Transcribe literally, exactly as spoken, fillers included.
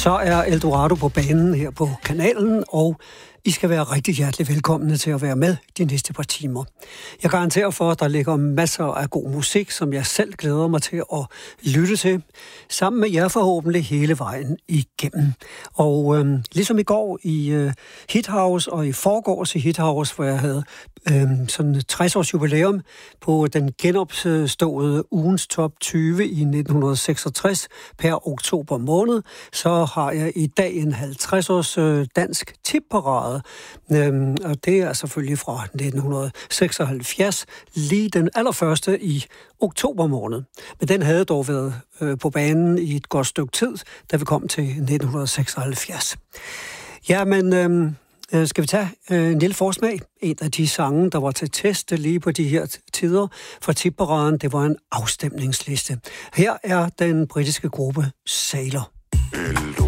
Så er Eldorado på banen her på kanalen, og I skal være rigtig hjertelig velkomne til at være med de næste par timer. Jeg garanterer for, at der ligger masser af god musik, som jeg selv glæder mig til at lytte til, sammen med jer forhåbentlig hele vejen igennem. Og øh, ligesom i går i øh, Hithouse og i forgårs i Hithouse, hvor jeg havde øh, sådan tres års jubilæum på den genopståede ugens top tyve i nitten seksogtres per oktober måned, så har jeg i dag en halvtreds års øh, dansk tipparade. Øhm, og det er selvfølgelig fra nitten seksoghalvfjerds, lige den allerførste i oktober måned. Men den havde dog været øh, på banen i et godt stykke tid, da vi kom til nitten seksoghalvfjerds. Ja, men øh, skal vi tage øh, en lille forsmag? En af de sange, der var til test lige på de her tider fra tipparaden, det var en afstemningsliste. Her er den britiske gruppe Sailor.